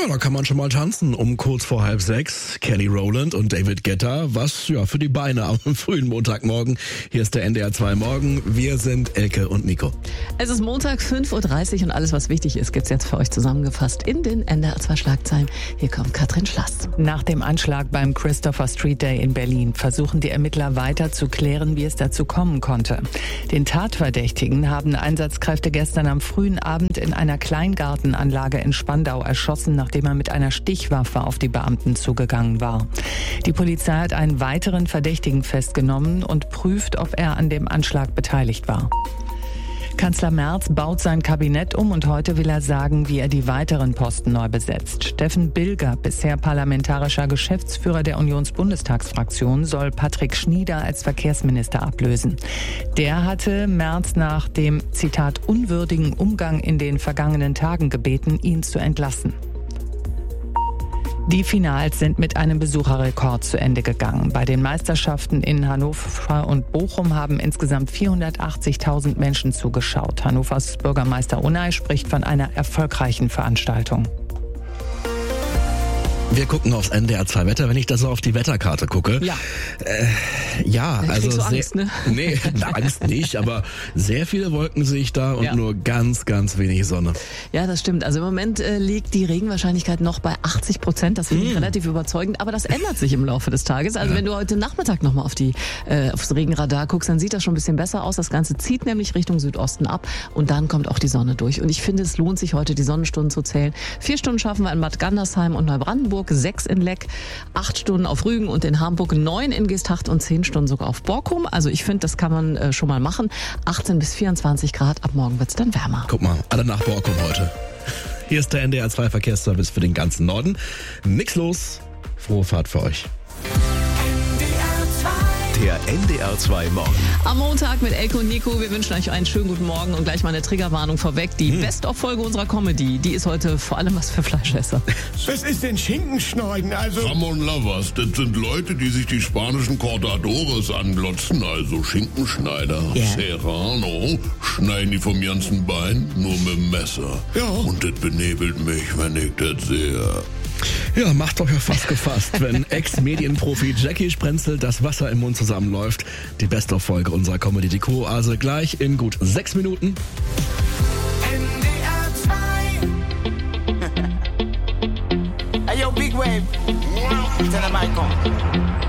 Ja, da kann man schon mal tanzen um kurz vor 5:30. Kelly Rowland und David Guetta. Was ja für die Beine am frühen Montagmorgen. Hier ist der NDR 2 Morgen. Wir sind Elke und Nico. Es ist Montag, 5:30 Uhr und alles, was wichtig ist, gibt's jetzt für euch zusammengefasst in den NDR 2 Schlagzeilen. Hier kommt Katrin Schlass. Nach dem Anschlag beim Christopher Street Day in Berlin versuchen die Ermittler weiter zu klären, wie es dazu kommen konnte. Den Tatverdächtigen haben Einsatzkräfte gestern am frühen Abend in einer Kleingartenanlage in Spandau erschossen, nachdem er mit einer Stichwaffe auf die Beamten zugegangen war. Die Polizei hat einen weiteren Verdächtigen festgenommen und prüft, ob er an dem Anschlag beteiligt war. Kanzler Merz baut sein Kabinett um und heute will er sagen, wie er die weiteren Posten neu besetzt. Steffen Bilger, bisher parlamentarischer Geschäftsführer der Unionsbundestagsfraktion, soll Patrick Schnieder als Verkehrsminister ablösen. Der hatte Merz nach dem, Zitat, unwürdigen Umgang in den vergangenen Tagen gebeten, ihn zu entlassen. Die Finals sind mit einem Besucherrekord zu Ende gegangen. Bei den Meisterschaften in Hannover und Bochum haben insgesamt 480.000 Menschen zugeschaut. Hannovers Bürgermeister Unai spricht von einer erfolgreichen Veranstaltung. Wir gucken aufs NDR 2 Wetter, wenn ich da so auf die Wetterkarte gucke. Ja. Also kriegst du sehr, Angst, ne? Nee, Angst nicht, aber sehr viele Wolken sehe ich da und Ja. nur ganz, ganz wenig Sonne. Ja, das stimmt. Also im Moment liegt die Regenwahrscheinlichkeit noch bei 80%. Das finde ich relativ überzeugend. Aber das ändert sich im Laufe des Tages. Also wenn du heute Nachmittag nochmal aufs Regenradar guckst, dann sieht das schon ein bisschen besser aus. Das Ganze zieht nämlich Richtung Südosten ab und dann kommt auch die Sonne durch. Und ich finde, es lohnt sich heute, die Sonnenstunden zu zählen. 4 Stunden schaffen wir in Bad Gandersheim und Neubrandenburg, 6 in Leck, 8 Stunden auf Rügen und in Hamburg, 9 in Geesthacht und 10 Stunden sogar auf Borkum. Also ich finde, das kann man schon mal machen. 18 bis 24 Grad, ab morgen wird's dann wärmer. Guck mal, alle nach Borkum heute. Hier ist der NDR 2 Verkehrsservice für den ganzen Norden. Nix los, frohe Fahrt für euch. Der NDR 2 Morgen. Am Montag mit Elke und Nico. Wir wünschen euch einen schönen guten Morgen und gleich mal eine Triggerwarnung vorweg. Die Best-of-Folge unserer Comedy, die ist heute vor allem was für Fleischesser. Was ist denn Schinkenschneiden? Also, Ramon Lavas, das sind Leute, die sich die spanischen Cortadores anglotzen, also Schinkenschneider. Ja. Serrano schneiden die vom ganzen Bein nur mit dem Messer. Ja. Und das benebelt mich, wenn ich das sehe. Ja, macht euch ja fast gefasst, wenn Ex-Medienprofi Jackie Sprenzel das Wasser im Mund zusammenläuft. Die Best-of-Folge unserer Comedy Deco, also gleich in gut 6 Minuten. NDR 2. Hey, yo, Big Wave. Tell them I come.